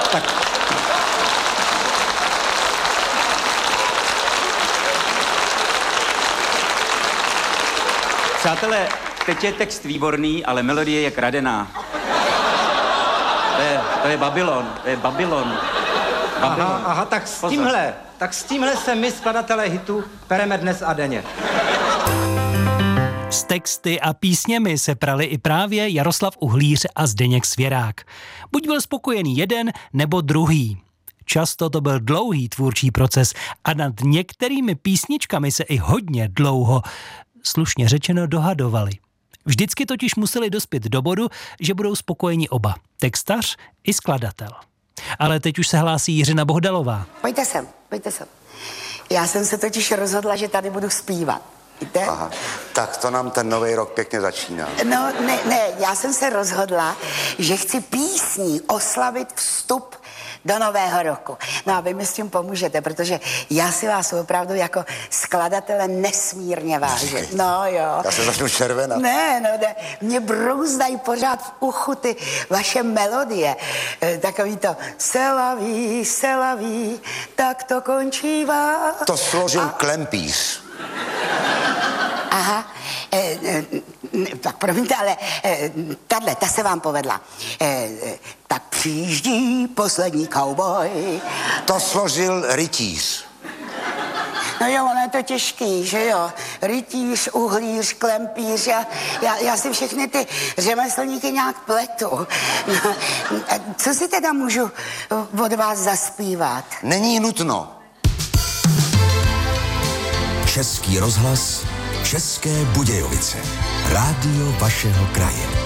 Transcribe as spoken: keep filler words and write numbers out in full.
Tak. Přátelé, teď je text výborný, ale melodie je kradená. To je, to je Babylon, to je Babylon. Babylon. Aha, aha, tak s Pozor. tímhle, tak s tímhle se my, skladatelé hitu, pereme dnes a denně. S texty a písněmi se prali i právě Jaroslav Uhlíř a Zdeněk Svěrák. Buď byl spokojený jeden, nebo druhý. Často to byl dlouhý tvůrčí proces a nad některými písničkami se i hodně dlouho, slušně řečeno, dohadovali. Vždycky totiž museli dospět do bodu, že budou spokojeni oba, textař i skladatel. Ale teď už se hlásí Jiřina Bohdalová. Pojďte sem, pojďte sem. Já jsem se totiž rozhodla, že tady budu zpívat. Víte? Aha, tak to nám ten nový rok pěkně začíná. No, ne, ne, já jsem se rozhodla, že chci písní oslavit vstup do nového roku. No a vy mi s tím pomůžete, protože já si vás opravdu jako skladatele nesmírně vážím. No jo. Já se začnu červenat. Ne, no ne, mě brouzdají pořád v uchu ty vaše melodie. E, takový to selaví, selaví, tak to končívá. To složil a... Klempíř. Aha, e, e, tak promiňte, ale e, tahle, ta se vám povedla. E, e, tak přijíždí poslední cowboy. To složil Rytíř. No jo, ono je to těžký, že jo? Rytíř, uhlíř, klempíř, já, já, já si všechny ty řemeslníky nějak pletu. No, co si teda můžu od vás zaspívat? Není nutno. Český rozhlas, České Budějovice. Rádio vašeho kraje.